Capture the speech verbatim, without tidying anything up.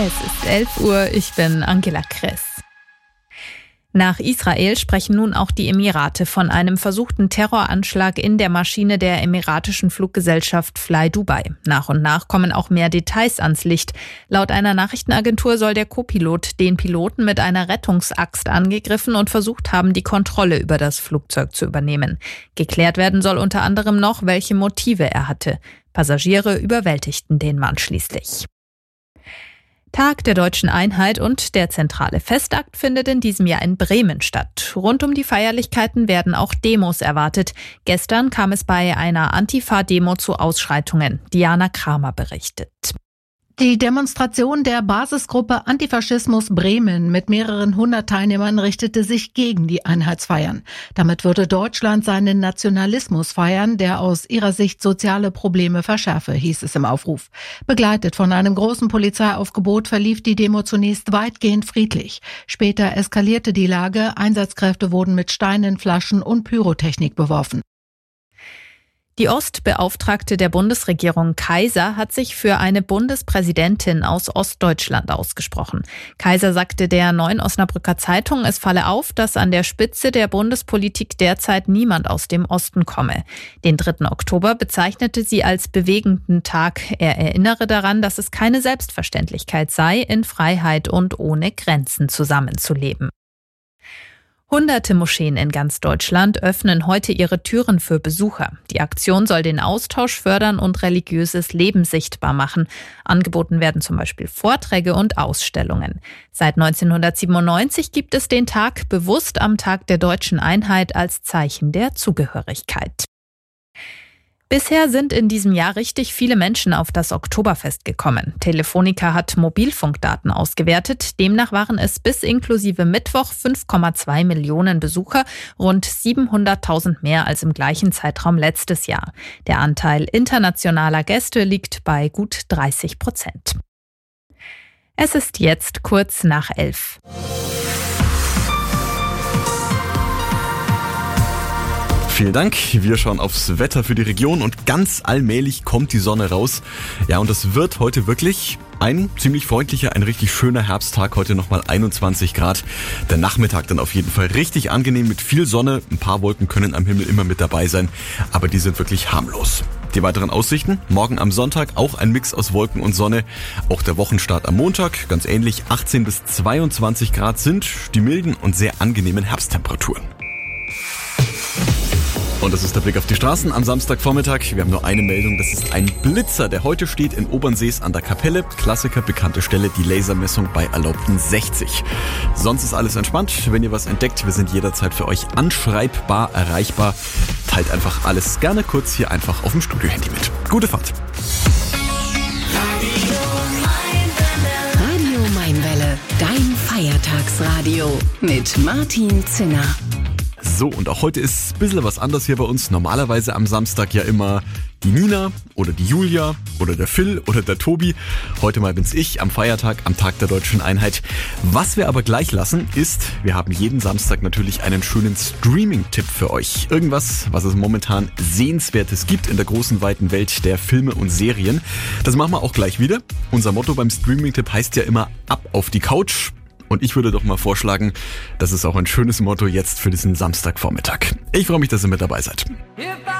Es ist elf Uhr, ich bin Angela Kress. Nach Israel sprechen nun auch die Emirate von einem versuchten Terroranschlag in der Maschine der emiratischen Fluggesellschaft Fly Dubai. Nach und nach kommen auch mehr Details ans Licht. Laut einer Nachrichtenagentur soll der Co-Pilot den Piloten mit einer Rettungsaxt angegriffen und versucht haben, die Kontrolle über das Flugzeug zu übernehmen. Geklärt werden soll unter anderem noch, welche Motive er hatte. Passagiere überwältigten den Mann schließlich. Tag der Deutschen Einheit und der zentrale Festakt findet in diesem Jahr in Bremen statt. Rund um die Feierlichkeiten werden auch Demos erwartet. Gestern kam es bei einer Antifa-Demo zu Ausschreitungen. Diana Kramer berichtet. Die Demonstration der Basisgruppe Antifaschismus Bremen mit mehreren hundert Teilnehmern richtete sich gegen die Einheitsfeiern. Damit würde Deutschland seinen Nationalismus feiern, der aus ihrer Sicht soziale Probleme verschärfe, hieß es im Aufruf. Begleitet von einem großen Polizeiaufgebot verlief die Demo zunächst weitgehend friedlich. Später eskalierte die Lage, Einsatzkräfte wurden mit Steinen, Flaschen und Pyrotechnik beworfen. Die Ostbeauftragte der Bundesregierung Kaiser hat sich für eine Bundespräsidentin aus Ostdeutschland ausgesprochen. Kaiser sagte der Neuen Osnabrücker Zeitung, es falle auf, dass an der Spitze der Bundespolitik derzeit niemand aus dem Osten komme. Den dritten Oktober bezeichnete sie als bewegenden Tag. Er erinnere daran, dass es keine Selbstverständlichkeit sei, in Freiheit und ohne Grenzen zusammenzuleben. Hunderte Moscheen in ganz Deutschland öffnen heute ihre Türen für Besucher. Die Aktion soll den Austausch fördern und religiöses Leben sichtbar machen. Angeboten werden zum Beispiel Vorträge und Ausstellungen. Seit neunzehnhundertsiebenundneunzig gibt es den Tag bewusst am Tag der Deutschen Einheit als Zeichen der Zugehörigkeit. Bisher sind in diesem Jahr richtig viele Menschen auf das Oktoberfest gekommen. Telefonica hat Mobilfunkdaten ausgewertet. Demnach waren es bis inklusive Mittwoch fünf Komma zwei Millionen Besucher, rund siebenhunderttausend mehr als im gleichen Zeitraum letztes Jahr. Der Anteil internationaler Gäste liegt bei gut dreißig Prozent. Es ist jetzt kurz nach elf. Vielen Dank. Wir schauen aufs Wetter für die Region und ganz allmählich kommt die Sonne raus. Ja, und es wird heute wirklich ein ziemlich freundlicher, ein richtig schöner Herbsttag. Heute nochmal einundzwanzig Grad. Der Nachmittag dann auf jeden Fall richtig angenehm mit viel Sonne. Ein paar Wolken können am Himmel immer mit dabei sein, aber die sind wirklich harmlos. Die weiteren Aussichten: morgen am Sonntag auch ein Mix aus Wolken und Sonne. Auch der Wochenstart am Montag ganz ähnlich. achtzehn bis zweiundzwanzig Grad sind die milden und sehr angenehmen Herbsttemperaturen. Und das ist der Blick auf die Straßen am Samstagvormittag. Wir haben nur eine Meldung, das ist ein Blitzer, der heute steht in Obernsees an der Kapelle. Klassiker, bekannte Stelle, die Lasermessung bei erlaubten sechzig. Sonst ist alles entspannt. Wenn ihr was entdeckt, wir sind jederzeit für euch anschreibbar, erreichbar. Teilt einfach alles gerne kurz hier einfach auf dem Studio-Handy mit. Gute Fahrt. Radio Mainwelle, dein Feiertagsradio mit Martin Zinner. So, und auch heute ist ein bisschen was anders hier bei uns. Normalerweise am Samstag ja immer die Nina oder die Julia oder der Phil oder der Tobi. Heute mal bin's ich am Feiertag, am Tag der Deutschen Einheit. Was wir aber gleich lassen ist, wir haben jeden Samstag natürlich einen schönen Streaming-Tipp für euch. Irgendwas, was es momentan Sehenswertes gibt in der großen, weiten Welt der Filme und Serien. Das machen wir auch gleich wieder. Unser Motto beim Streaming-Tipp heißt ja immer ab auf die Couch. Und ich würde doch mal vorschlagen, das ist auch ein schönes Motto jetzt für diesen Samstagvormittag. Ich freue mich, dass ihr mit dabei seid.